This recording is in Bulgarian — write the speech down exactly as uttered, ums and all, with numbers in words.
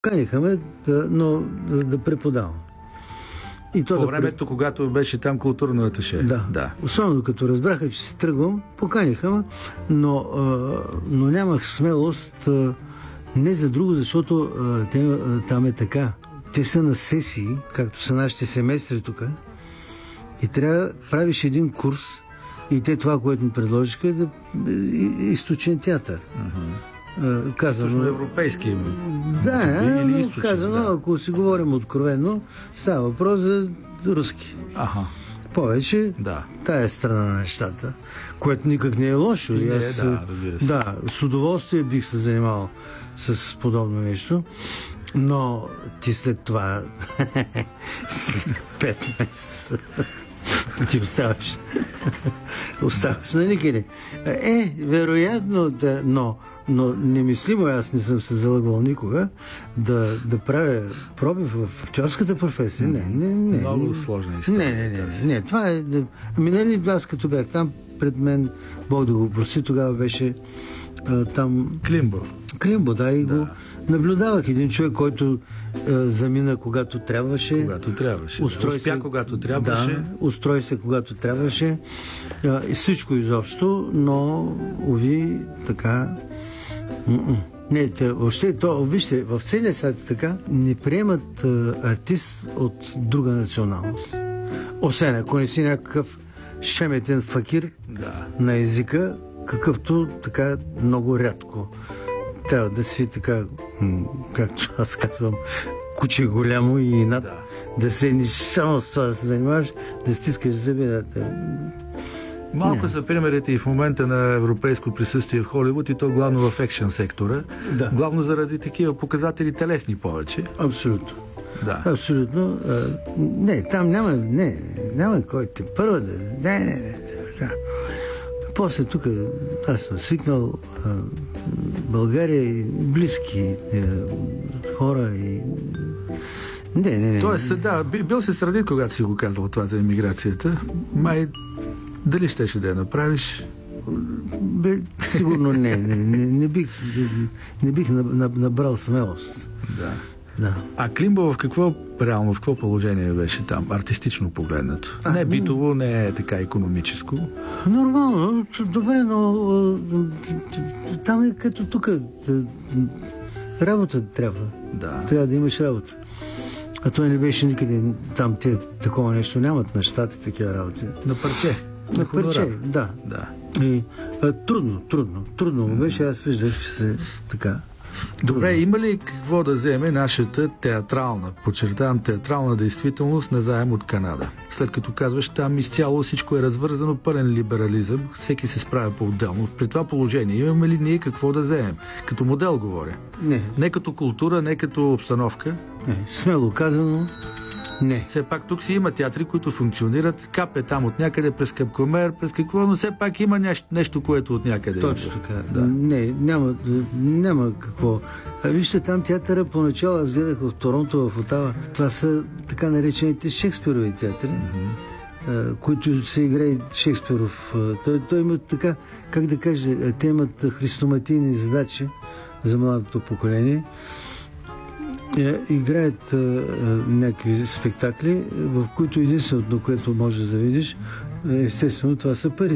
Каниха ме, да, но да, да преподавам. И то по да времето, преп... когато беше там културно аташе. Да. да. Особено като разбраха, че се тръгвам, поканиха ме, но, а, но нямах смелост а, не за друго, защото а, те, а, там е така. Те са на сесии, както са нашите семестри тук, и трябва да правиш един курс, и те това, което ми предложиха, е да източен театър. Uh-huh. Казано... Точно европейски. Да, или източен, казано, да. Ако си говорим откровено, става въпрос за руски. Ага. Повече да. тая страна на нещата, което никак не е лошо. И аз, е, да, разбира се. Да, с удоволствие бих се занимавал с подобно нещо, но ти след това пет месеца ти оставаш. оставаш на никъде. Е, вероятно, да, но, но немислимо, аз не съм се залъгвал никога да, да правя пробив в актьорската професия. Не, не, не. Много сложна история. Не, не, не, не, не. Това е... Да, ами нали, аз като бях там, пред мен, Бог да го прости, тогава беше а, там... Климбо. Климбо, да, и да. го наблюдавах. Един човек, който а, замина когато трябваше. Когато трябваше. Устрой Успя се, когато трябваше. Да, устрой се когато трябваше. А, и всичко изобщо, но, уви, така... М-м. Не, те, въобще, то, вижте, в целия свят така не приемат а, артист от друга националност. Освен, ако не си някакъв шеметен факир да. на езика, какъвто така много рядко. Трябва да си така, както аз казвам, куче голямо и над, да, да седнеш само с това да се занимаваш, да стискаш зъби. Да, да... Малко са примерите и в момента на европейско присъствие в Холивуд, и то главно в екшън сектора. Да. Главно заради такива показатели телесни повече. Абсолютно. Да. Абсолютно. А, не, там няма, не, няма кой те първо да... Не, не, не. Да. После тук аз съм свикнал а, България и близки а, хора и... Не, не, не. Тоест, да, бил се сърдит, когато си го казал това за емиграцията. Май, дали щеше да я направиш? Бе, сигурно не. Не, не, не бих, не бих набрал смелост. Да. Да. А Климбо в какво, реално, в какво положение беше там, артистично погледнато? А, не битово, не е така икономическо. Нормално, добре, но там е като тук. Работа трябва. Да. Трябва да имаш работа. А той не беше никъде там, те такова нещо нямат на щати такива работи. На парче. На, на парче, да. да. И, а, трудно, трудно. Трудно му беше, аз виждах, че се така. Добре, има ли какво да вземе нашата театрална, подчертавам театрална действителност на заем от Канада? След като казваш, там изцяло всичко е развързано, пълен либерализъм, всеки се справя по-отделно. При това положение имаме ли ние какво да вземем? Като модел говоря. Не. Не като култура, не като обстановка. Не, смело казано, не. Все пак тук си има театри, които функционират, капе там от някъде през Капкомер, през какво, но все пак има нещо, нещо което от някъде. Точно така. Да. Не, няма, няма какво. А вижте, там театъра поначало, аз гледах в Торонто, в Отава. Това са така наречените Шекспирови театри, mm-hmm. които се играе Шекспиров. Той, той има така, как да кажа, те имат хрестоматийни задачи за младото поколение. Играят а, някакви спектакли, в които единственото, което можеш да видиш, естествено, това са парите.